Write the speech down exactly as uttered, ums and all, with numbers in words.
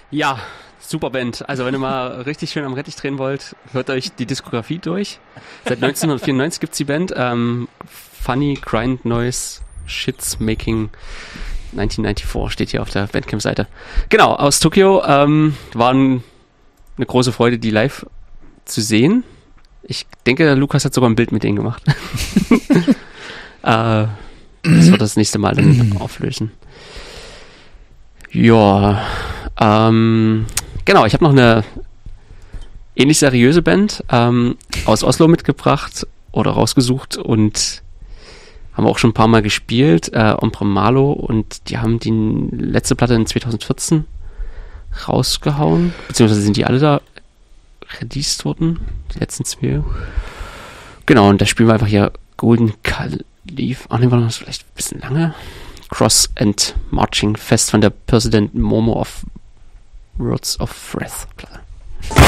Ja, super Band. Also wenn ihr mal richtig schön am Rettich drehen wollt, hört euch die Diskografie durch. Seit neunzehnhundertvierundneunzig gibt's die Band. Ähm, Funny Grind Noise Shits Making neunzehnhundertvierundneunzig steht hier auf der Bandcamp-Seite. Genau, aus Tokio. Ähm, waren eine große Freude, die live zu sehen. Ich denke, Lukas hat sogar ein Bild mit denen gemacht. äh, das wird das nächste Mal dann auflösen. Ja, ähm, genau, ich habe noch eine ähnlich seriöse Band ähm, aus Oslo mitgebracht oder rausgesucht und haben auch schon ein paar Mal gespielt, äh, Ombre Malo, und die haben die letzte Platte in zweitausendvierzehn rausgehauen, beziehungsweise sind die alle da released worden, die letzten zwei. Genau, und da spielen wir einfach hier Golden Caliph, ach ne, war das vielleicht ein bisschen lange, Cross and Marching Fest von der President Momo of Words of Wrath Platte.